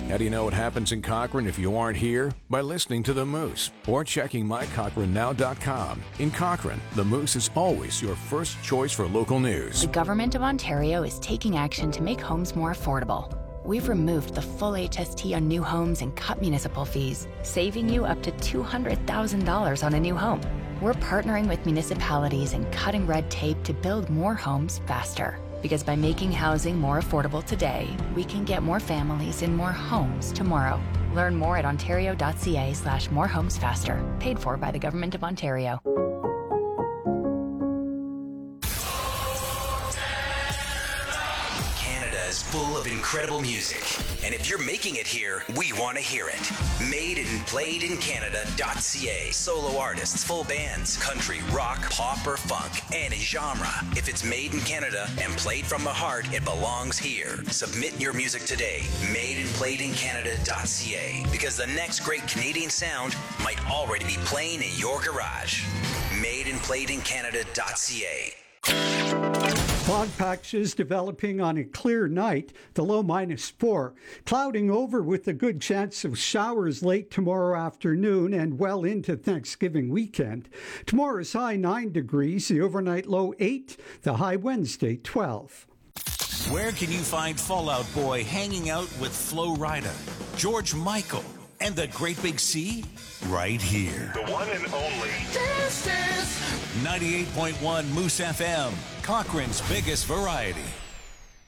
How do you know what happens in Cochrane if you aren't here? By listening to The Moose or checking mycochranenow.com. In Cochrane, The Moose is always your first choice for local news. The Government of Ontario is taking action to make homes more affordable. We've removed the full HST on new homes and cut municipal fees, saving you up to $200,000 on a new home. We're partnering with municipalities and cutting red tape to build more homes faster. Because by making housing more affordable today, we can get more families in more homes tomorrow. Learn more at ontario.ca/morehomesfaster. Paid for by the Government of Ontario. Full of incredible music. And if you're making it here, we want to hear it. Made and played in Canada.ca. Solo artists, full bands, country, rock, pop, or funk, any genre. If it's made in Canada and played from the heart, it belongs here. Submit your music today. Made and played in Canada.ca. Because the next great Canadian sound might already be playing in your garage. Made and played in Canada.ca. Fog patches developing on a clear night, the low -4. Clouding over with a good chance of showers late tomorrow afternoon and well into Thanksgiving weekend. Tomorrow's high 9 degrees, the overnight low 8, the high Wednesday 12. Where can you find Fall Out Boy hanging out with Flo Rida, George Michael, and the Great Big Sea? Right here. The one and only. This is 98.1 Moose FM, Cochrane's biggest variety.